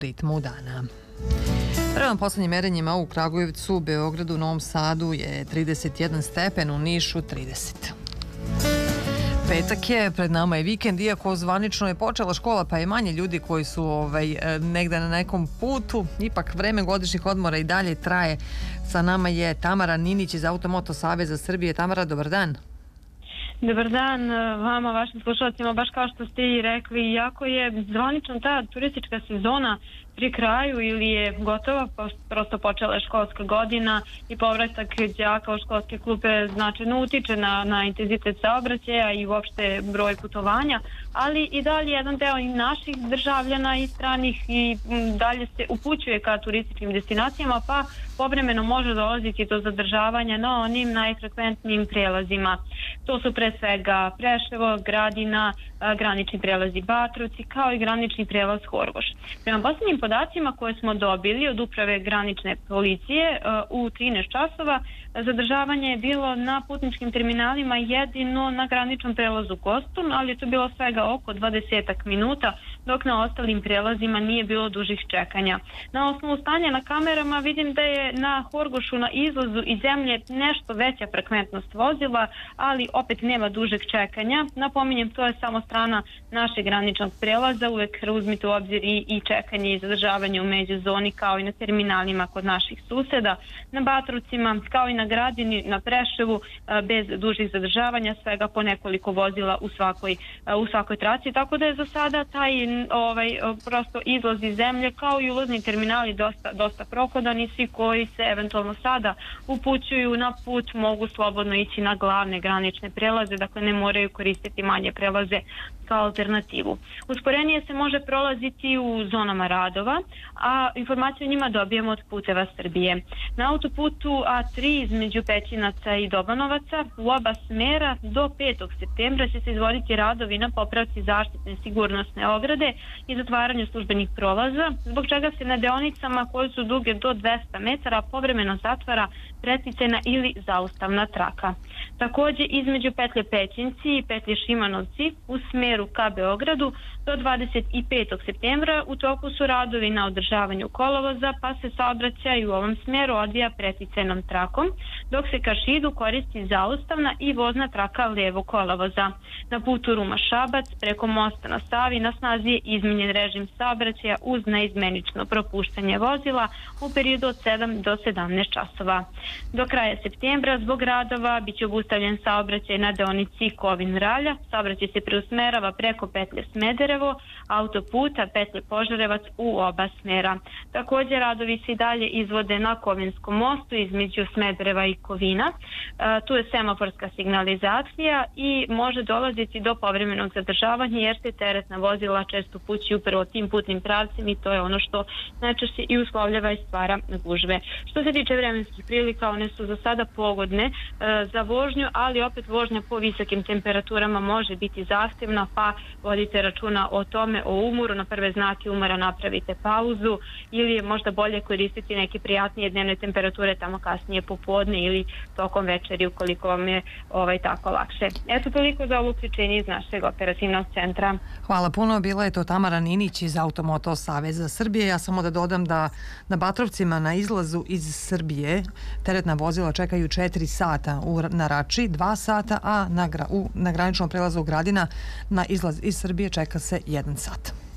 ritmu dana. Prema poslednjim merenjima u Kragujevcu, Beogradu, Novom Sadu je 31 stepen, u Nišu 30. Petak je, pred nama je vikend, iako zvanično je počela škola, pa je manje ljudi koji su negde na nekom putu. Ipak vreme godišnjih odmora i dalje traje. Sa nama je Tamara Ninić iz Automoto Saveza Srbije. Tamara, dobar dan. Dobar dan vama, vašim slušalcima. Baš kao što ste i rekli, iako je zvanično ta turistička sezona pri kraju ili je gotova, prosto počela je školska godina i povratak đaka u školske klupe značajno utiče na intenzitet saobraćaja i uopšte broj putovanja, ali i dalje jedan deo i naših državljana i stranih i dalje se upućuje ka turističkim destinacijama, pa povremeno može dolaziti do zadržavanja na onim najfrekventnijim prelazima. To su pre svega Preševo, Gradina, granični prelazi Batrovci, kao i granični prelaz Horgoš. Prema posljednjim podacima koje smo dobili od uprave granične policije, u 13 časova zadržavanje je bilo na putničkim terminalima jedino na graničnom prelazu Kostur, ali je to bilo svega oko 20 minuta, dok na ostalim prelazima nije bilo dužih čekanja. Na osnovu stanja na kamerama vidim da je na Horgošu na izlazu iz zemlje nešto veća frekventnost vozila, ali opet nema dužeg čekanja. Napominjem, to je samo strana našeg graničnog prelaza, uvek uzmite u obzir i čekanje i zadržavanje u međuzoni, kao i na terminalima kod naših suseda, na Batrovcima, kao i na Gradini, na Preševu, bez dužih zadržavanja, svega po nekoliko vozila u svakoj traci, tako da je za sada taj prosto izlaz iz zemlje, kao i ulazni terminali dosta prohodan i svi koji se eventualno sada upućuju na put mogu slobodno ići na glavne granične prelaze, dakle ne moraju koristiti manje prelaze kao alternativu. Usporenije se može prolaziti u zonama radova, a informaciju o njima dobijemo od Puteva Srbije. Na autoputu A3 između Pećinaca i Dobanovaca u oba smera do 5. septembra će se izvoditi radovi na popravci zaštitne sigurnosne ograde i zatvaranju službenih prolaza, zbog čega se na deonicama koje su duge do 200 metara povremeno zatvara preticajna ili zaustavna traka. Takođe, između petlje Pećinci i petlje Šimanovci u smeru ka Beogradu do 25. septembra u toku su radovi na održavanju kolovoza, pa se saobraćaj u ovom smeru odvija preticajnom trakom, dok se ka Šidu koristi zaustavna i vozna traka levo kolovoza. Na putu Ruma-Šabac preko mosta na Savi na snazi je izmenjen režim saobraćaja uz neizmenično propuštanje vozila u periodu od 7 do 17 časova. Do kraja septembra zbog radova biće obustavljen saobraćaj na deonici Kovin-Ralja, saobraćaj se preusmerava preko petlje Smederevo, autoputa petlje Požarevac u oba smera. Također radovi se i dalje izvode na Kovinskom mostu između Smedereva i Kovina. Tu je semaforska signalizacija i može dolaziti do povremenog zadržavanja jer se teretna vozila često pućuju upravo tim putnim pravcem i to je ono što najčešće i uslovljava i stvara gužve. Što se tiče vremenskih prilika, one su za sada pogodne za vožnju, ali opet vožnja po visokim temperaturama može biti zahtevna, pa vodite računa o tome, o umoru, na prve znake umora napravite pauzu ili je možda bolje koristiti neke prijatnije dnevne temperature tamo kasnije popodne ili tokom večeri ukoliko vam je tako lakše. Eto, toliko za ovo uključenje iz našeg operativnog centra. Hvala puno, bila je to Tamara Ninić iz Automoto Saveza Srbije. Ja samo da dodam da na Batrovcima na izlazu iz Srbije teretna vozila čekaju 4 sata na Rači, 2 sata, a na graničnom prelazu Gradina na izlaz iz Srbije čeka se 1 sat.